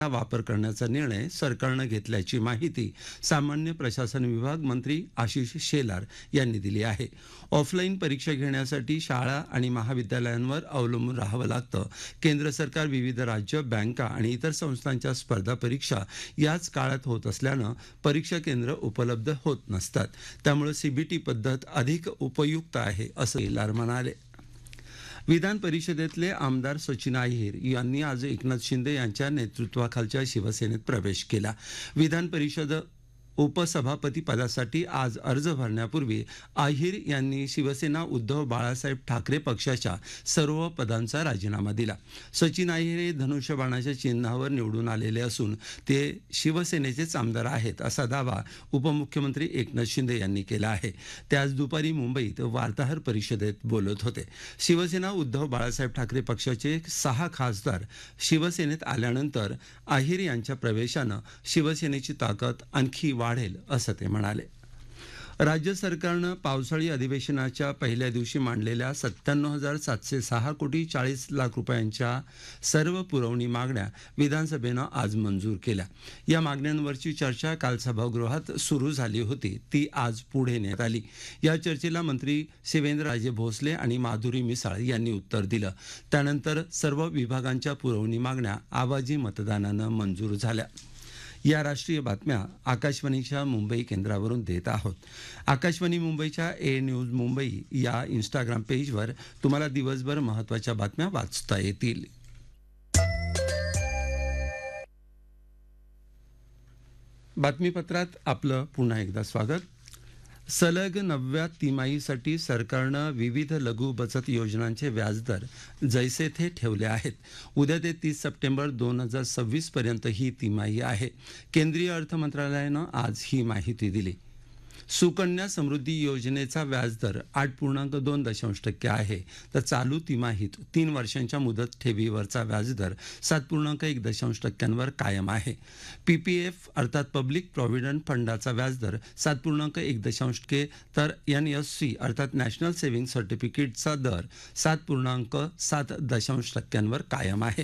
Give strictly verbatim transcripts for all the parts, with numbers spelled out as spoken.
वापर करण्याचा निर्णय सरकारनं घेतल्याची माहिती सामान्य प्रशासन विभाग मंत्री आशिष शेलार यांनी दिली आहे. ऑफलाईन परीक्षा घेण्यासाठी शाळा आणि महाविद्यालयांवर अवलंबून राहावं लागतं. केंद्र सरकार, विविध राज्य, बँका आणि इतर संस्थांच्या स्पर्धा परीक्षा याच काळात होत असल्यानं परीक्षा केंद्र उपलब्ध होत नसतात. त्यामुळे सीबीटी पद्धत अधिक उपयुक्त आहे असं शेलार म्हणाले. विधान परिषदेतले आमदार सचिन अहिर यांनी आज एकनाथ शिंदे यांच्या नेतृत्वाखालच्या शिवसेनेत प्रवेश केला. विधान परिषद उपसभापती पदासाठी आज अर्ज भरण्यापूर्वी अहिर यांनी शिवसेना उद्धव बाळासाहेब ठाकरे पक्षाच्या सर्व पदांचा राजीनामा दिला. सचिन अहिर हे धनुष्यबाणाच्या चिन्हावर निवडून आलेले असून ते शिवसेनेचेच आमदार आहेत असा दावा उपमुख्यमंत्री एकनाथ शिंदे यांनी केला आहे. ते आज दुपारी मुंबईत वार्ताहर परिषदेत बोलत होते. शिवसेना उद्धव बाळासाहेब ठाकरे पक्षाचे सहा खासदार शिवसेनेत आल्यानंतर अहिर यांच्या प्रवेशानं शिवसेनेची ताकद आणखी वाढेल असं ते म्हणाले. राज्य सरकारनं पावसाळी अधिवेशनाच्या पहिल्या दिवशी मांडलेल्या सत्त्याण्णव हजार सातशे सहा कोटी चाळीस लाख रुपयांच्या सर्व पुरवणी मागण्या विधानसभेनं आज मंजूर केल्या. या मागण्यांवरची चर्चा काल सभागृहात सुरू झाली होती, ती आज पुढे नेण्यात आली. या चर्चेला मंत्री शिवेंद्रराजे भोसले आणि माधुरी मिसाळ यांनी उत्तर दिलं. त्यानंतर सर्व विभागांच्या पुरवणी मागण्या आवाजी मतदानानं मंजूर झाल्या. या राष्ट्रीय बातम्या आकाशवाणीच्या मुंबई केंद्रावरून देत आहोत. आकाशवाणी मुंबईच्या ए न्यूज मुंबई या इंस्टाग्राम पेजवर तुम्हाला दिवसभर महत्त्वाच्या बातम्या वाचता येतील. बातमीपत्रात आपलं पुन्हा एकदा स्वागत. सलग नवव्या तिमाहीसाठी सरकारनं विविध लघु बचत योजनांचे व्याजदर जैसे थे ठेवले आहेत. उद्या ते तीस सप्टेंबर दोन हजार सव्वीस पर्यंत ही तिमाही आहे. केंद्रीय अर्थ मंत्रालयानं आज ही माहिती दिली. सुकन्या समृद्धी योजनेचा व्याजदर आठ पूर्णांक दोन दशांश टक्के आहे, तर चालू तिमाहीत तीन वर्षांच्या मुदत ठेवीवरचा व्याजदर सात पूर्णांक एक दशांश टक्क्यांवर कायम आहे. पी पी एफ अर्थात पब्लिक प्रॉव्हिडंट फंडाचा व्याजदर सात पूर्णांक एक दशांश टक्के, तर एन एस सी अर्थात नॅशनल सेव्हिंग सर्टिफिकेटचा दर सात पूर्णांक सात दशांश टक्क्यांवर कायम आहे.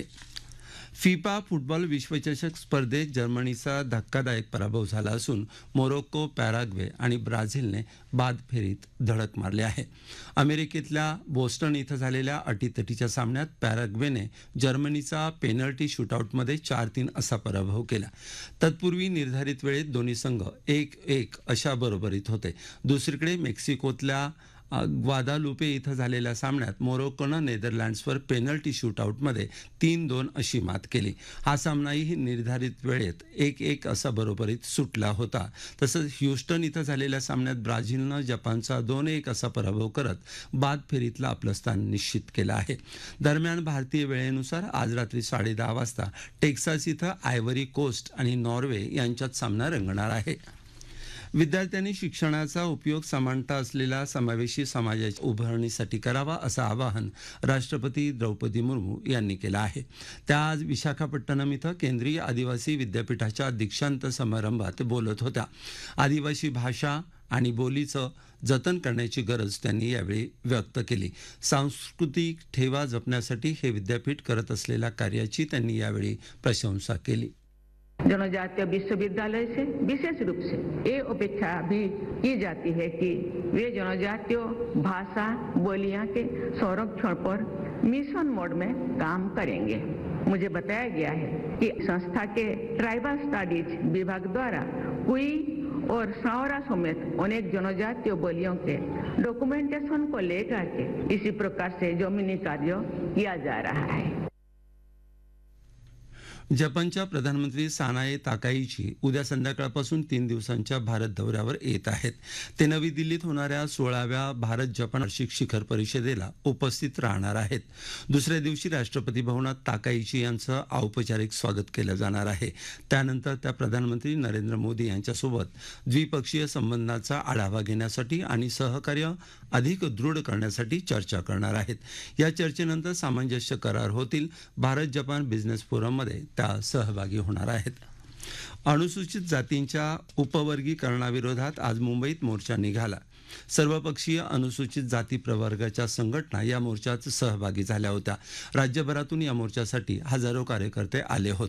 फिफा फुटबॉल विश्वचषक स्पर्धेत जर्मनीचा धक्कादायक पराभव झाला असून मोरोक्को, पॅराग्वे आणि ब्राझीलने बाद फेरीत धडक मारली आहे. अमेरिकेतल्या बोस्टन इथं झालेल्या अटीतटीच्या सामन्यात पॅराग्वेने जर्मनीचा पेनल्टी शूटआउटमध्ये चार तीन असा पराभव केला. तत्पूर्वी निर्धारित वेळेत दोन्ही संघ एक एक अशा बरोबरीत होते. दुसरीकडे मेक्सिकोतल्या ग्वादालुपे इथं झालेल्या सामन्यात मोरोक्कोनं नेदरलँड्सवर पेनल्टी शूटआउटमध्ये तीन दोन अशी मात केली. हा सामनाही निर्धारित वेळेत एक एक असा बरोबरीत सुटला होता. तसंच ह्युस्टन इथं झालेल्या सामन्यात ब्राझीलनं जपानचा दोन एक असा पराभव करत बाद फेरीतलं आपलं स्थान निश्चित केलं आहे. दरम्यान भारतीय वेळेनुसार आज रात्री साडे दहा वाजता टेक्सास इथं आयव्हरी कोस्ट आणि नॉर्वे यांच्यात सामना रंगणार आहे. विद्यार्थ्यांनी शिक्षणाचा उपयोग समानता असलेल्या समावेशी समाजाच्या उभारणीसाठी करावा असं आवाहन राष्ट्रपती द्रौपदी मुर्मू यांनी केलं आहे. त्या आज विशाखापट्टणम इथं केंद्रीय आदिवासी विद्यापीठाच्या दीक्षांत समारंभात बोलत होत्या. आदिवासी भाषा आणि बोलीचं जतन करण्याची गरज त्यांनी यावेळी व्यक्त केली. सांस्कृतिक ठेवा जपण्यासाठी हे विद्यापीठ करत असलेल्या कार्याची त्यांनी यावेळी प्रशंसा केली. जनजातीय विश्वविद्यालय से विशेष रूप से ये अपेक्षा भी की जाती है कि वे जनजातीय भाषा बोलियां के संरक्षण पर मिशन मोड में काम करेंगे. मुझे बताया गया है कि संस्था के ट्राइबल स्टडीज विभाग द्वारा कुई और सावरा समेत अनेक जनजातीय बोलियों के डॉक्यूमेंटेशन को लेकर के इसी प्रकार से जमीनी कार्य किया जा रहा है. जपानच्या प्रधानमंत्री सानाए ताकाईची उद्या संध्याकाळपासून तीन दिवसांच्या भारत दौऱ्यावर येत आहेत. ते नवी दिल्लीत होणाऱ्या सोळाव्या भारत जपान वार्षिक शिखर परिषदेला उपस्थित राहणार आहेत. दुसऱ्या दिवशी राष्ट्रपती भवनात ताकाईची यांचं औपचारिक स्वागत केलं जाणार आहे. त्यानंतर त्या प्रधानमंत्री नरेंद्र मोदी यांच्यासोबत द्विपक्षीय संबंधांचा आढावा घेण्यासाठी आणि सहकार्य अधिक दृढ करण्यासाठी चर्चा करणार आहेत. या चर्चेनंतर सामंजस्य करार होतील. भारत जपान बिझनेस फोरममध्ये त्या सहभागी होणार आहेत. अनुसूचित जातींच्या उपवर्गीकरणाविरोधात आज मुंबईत मोर्चा निघाला. सर्वपक्षीय अनुसूचित जाती प्रवर्गाच्या संघटना या मोर्चात सहभागी झाल्या होत्या. राज्यभरातून या मोर्चासाठी हजारो कार्यकर्ते आले होते.